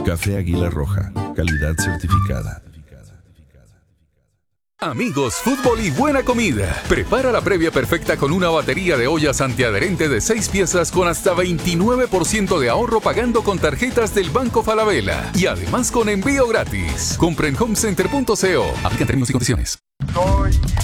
Café Águila Roja, calidad certificada. Amigos, fútbol y buena comida. Prepara la previa perfecta con una batería de ollas antiadherente de 6 piezas con hasta 29% de ahorro pagando con tarjetas del Banco Falabella. Y además con envío gratis. Compra en homecenter.co. Aplican términos y condiciones.